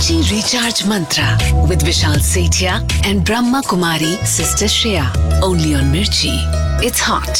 Mirchi Recharge Mantra with Vishal Sethia and Brahma Kumari Sister Shreya. Only on Mirchi. It's hot.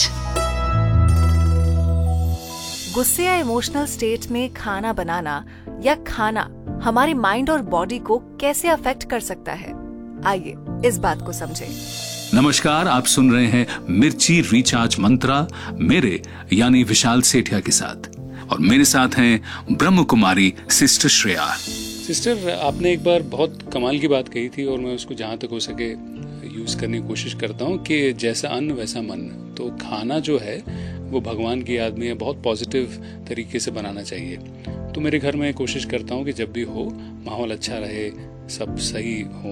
गुस्से या emotional state में खाना बनाना या खाना हमारे माइंड और बॉडी को कैसे अफेक्ट कर सकता है, आइए इस बात को समझें। नमस्कार, आप सुन रहे हैं मिर्ची रिचार्ज मंत्रा मेरे यानी विशाल सेठिया के साथ, और मेरे साथ हैं ब्रह्म कुमारी सिस्टर श्रेया। सिस्टर, आपने एक बार बहुत कमाल की बात कही थी और मैं उसको जहाँ तक हो सके यूज करने की कोशिश करता हूँ कि जैसा अन्न वैसा मन। तो खाना जो है वो भगवान की याद में बहुत पॉजिटिव तरीके से बनाना चाहिए। तो मेरे घर में कोशिश करता हूँ कि जब भी हो माहौल अच्छा रहे, सब सही हो।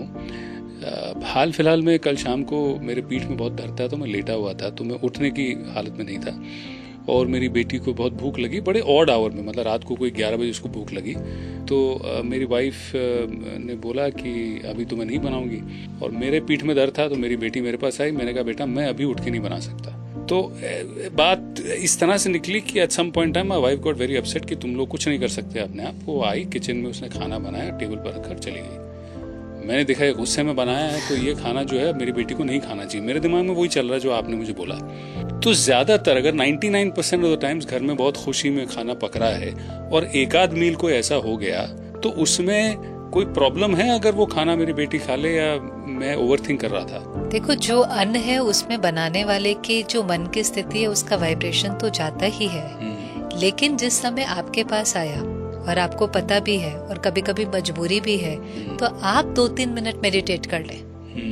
हाल फिलहाल में कल शाम को मेरे पीठ में बहुत दर्द था, तो मैं लेटा हुआ था, तो मैं उठने की हालत में नहीं था और मेरी बेटी को बहुत भूख लगी, बड़े ऑड आवर में, मतलब रात को कोई 11 बजे उसको भूख लगी। तो मेरी वाइफ ने बोला कि अभी तो मैं नहीं बनाऊंगी, और मेरे पीठ में दर्द था, तो मेरी बेटी मेरे पास आई। मैंने कहा बेटा मैं अभी उठ के नहीं बना सकता। तो बात इस तरह से निकली कि at some point time my wife got very upset कि तुम लोग कुछ नहीं कर सकते अपने आप। वो आई किचन में, उसने खाना बनाया, टेबल पर रखकर चली गई। मैंने देखा गुस्से में बनाया है, तो ये खाना जो है मेरी बेटी को नहीं खाना चाहिए। मेरे दिमाग में वही चल रहा है जो आपने मुझे बोला। तो ज्यादातर अगर 99% ऑफ द टाइम्स घर में बहुत खुशी में खाना पक रहा है और एक आध मील कोई ऐसा हो गया, तो उसमें कोई प्रॉब्लम है अगर वो खाना मेरी बेटी खा ले, या मैं ओवरथिंक कर रहा था? देखो, जो अन्न है उसमें बनाने वाले की जो मन की स्थिति है उसका वाइब्रेशन तो जाता ही है, लेकिन जिस समय आपके पास आया और आपको पता भी है और कभी कभी मजबूरी भी है, तो आप 2-3 मिनट मेडिटेट कर लें।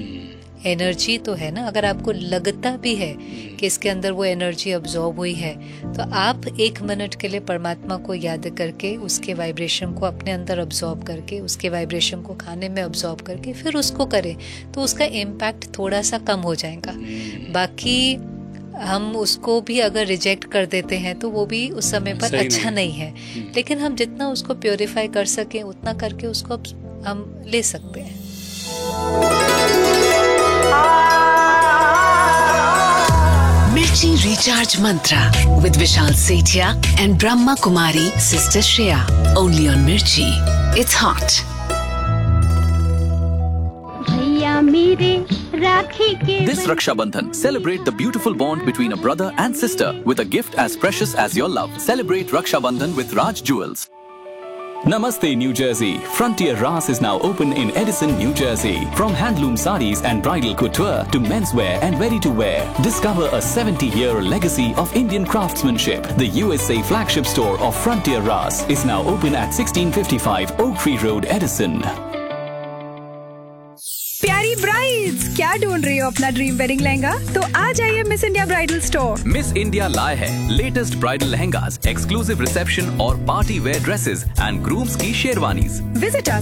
एनर्जी तो है ना, अगर आपको लगता भी है कि इसके अंदर वो एनर्जी अब्सॉर्ब हुई है, तो आप 1 मिनट के लिए परमात्मा को याद करके उसके वाइब्रेशन को अपने अंदर अब्सॉर्ब करके, उसके वाइब्रेशन को खाने में अब्सॉर्ब करके फिर उसको करें, तो उसका इम्पैक्ट थोड़ा सा कम हो जाएगा। बाकी हम उसको भी अगर रिजेक्ट कर देते हैं तो वो भी उस समय पर अच्छा नहीं है, लेकिन हम जितना उसको प्योरीफाई कर सके उतना करके उसको हम ले सकते हैं। Mirchi Recharge Mantra with Vishal Sethia and Brahma Kumari Sister Shreya. Only on Mirchi. It's hot. This Raksha Bandhan, celebrate the beautiful bond between a brother and sister with a gift as precious as your love. Celebrate Raksha Bandhan with Raj Jewels. Namaste, New Jersey. Frontier Ras is now open in Edison, New Jersey. From handloom sarees and bridal couture to menswear and ready-to-wear, discover a 70-year legacy of Indian craftsmanship. The USA flagship store of Frontier Ras is now open at 1655 Oak Tree Road, Edison. प्यारी brides, क्या ढूंढ रही हो अपना dream wedding lehenga? तो आ जाइए miss India bridal store. Miss India लाए है latest bridal lehengas, exclusive reception और party wear dresses and grooms की शेरवानीज। विजिट